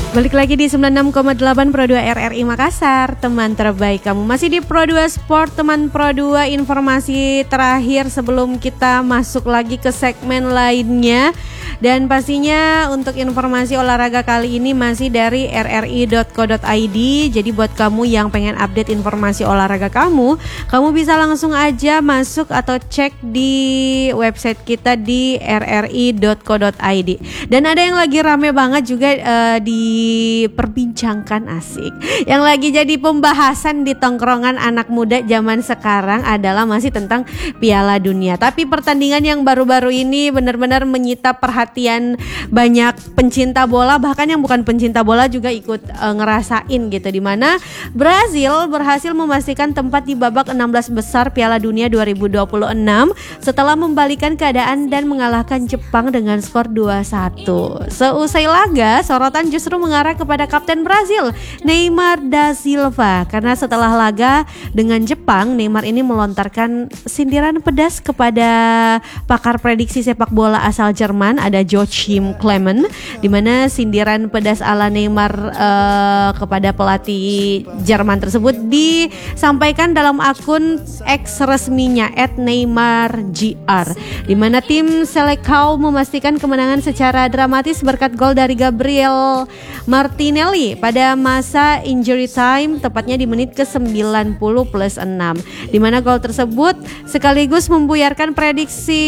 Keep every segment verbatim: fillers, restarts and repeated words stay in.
Balik lagi di sembilan puluh enam koma delapan Pro dua R R I Makassar. Teman terbaik kamu masih di Pro dua Sport. Teman Pro dua, informasi terakhir sebelum kita masuk lagi ke segmen lainnya. Dan pastinya untuk informasi olahraga kali ini masih dari r r i dot co dot i d. Jadi buat kamu yang pengen update informasi olahraga kamu, kamu bisa langsung aja masuk atau cek di website kita di r r i dot co dot i d. Dan ada yang lagi rame banget juga uh, diperbincangkan, asik, yang lagi jadi pembahasan di tongkrongan anak muda zaman sekarang adalah masih tentang Piala Dunia. Tapi pertandingan yang baru-baru ini benar-benar menyita perhatian banyak pencinta bola, bahkan yang bukan pencinta bola juga ikut uh, ngerasain gitu, dimana Brazil berhasil memastikan tempat di babak enam belas besar Piala Dunia dua ribu dua puluh enam setelah membalikan keadaan dan mengalahkan Jepang dengan skor dua satu. Seusai laga, sorotan justru mengarah kepada kapten Brazil, Neymar da Silva, karena setelah laga dengan Jepang, Neymar ini melontarkan sindiran pedas kepada pakar prediksi sepak bola asal Jerman, ada Joachim Klein, di mana sindiran pedas ala Neymar uh, kepada pelatih Jerman tersebut disampaikan dalam akun X resminya et neymar gr, di mana tim Selecao memastikan kemenangan secara dramatis berkat gol dari Gabriel Martinelli pada masa injury time, tepatnya di menit ke sembilan puluh plus enam, di mana gol tersebut sekaligus membuyarkan prediksi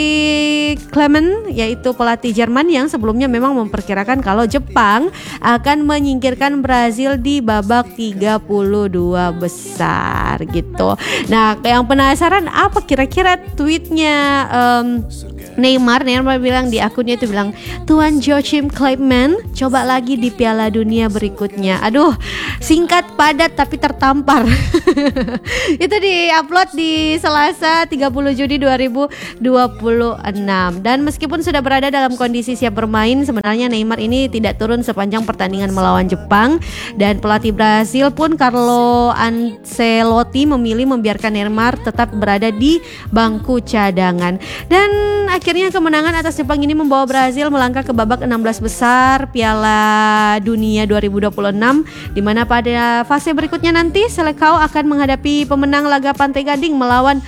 Klein, yaitu pelatih Jerman yang sebelumnya memang memperkirakan kalau Jepang akan menyingkirkan Brazil di babak tiga puluh dua besar gitu. Nah, yang penasaran apa kira-kira tweetnya um, Neymar? Neymar bilang di akunnya itu bilang, Tuan Joachim Klein, coba lagi di Piala Dunia berikutnya. Aduh, singkat padat tapi tertampar. Itu di-upload di Selasa tiga puluh Juni dua ribu dua puluh enam. Dan meskipun sudah berada dalam kondisi siap bermain, sebenarnya Neymar ini tidak turun sepanjang pertandingan melawan Jepang. Dan pelatih Brazil pun, Carlo Ancelotti, memilih membiarkan Neymar tetap berada di bangku cadangan. Dan akhirnya kemenangan atas Jepang ini membawa Brazil melangkah ke babak enam belas besar Piala Dunia dua ribu dua puluh enam, di mana pada fase berikutnya nanti Selecao akan menghadapi pemenang laga Pantai Gading melawan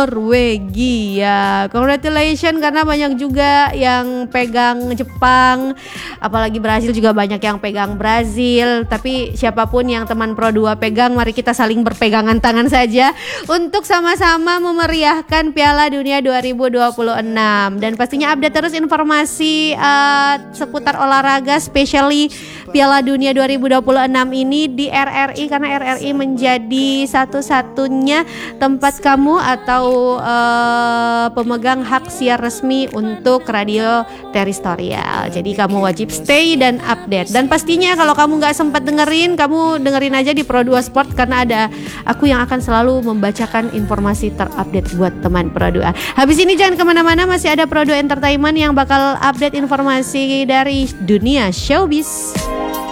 Norwegia. Congratulations, karena banyak juga yang pegang Jepang, apalagi Brazil juga banyak yang pegang Brazil. Tapi siapapun yang teman Pro dua pegang, mari kita saling berpegangan tangan saja untuk sama-sama memeriahkan Piala Dunia dua ribu dua puluh enam. Dan pastinya update terus informasi uh, seputar olahraga, especially Piala Dunia dua ribu dua puluh enam ini di R R I, karena R R I menjadi satu-satunya tempat kamu atau uh, pemegang hak siar resmi untuk radio teritorial. Jadi kamu wajib stay dan update. Dan pastinya kalau kamu nggak sempat dengerin, kamu dengerin aja di Pro dua Sport, karena ada aku yang akan selalu membacakan informasi terupdate buat teman Pro dua. Habis ini jangan kemana-mana, masih ada Pro dua Entertainment yang bakal update informasi dari dunia showbiz.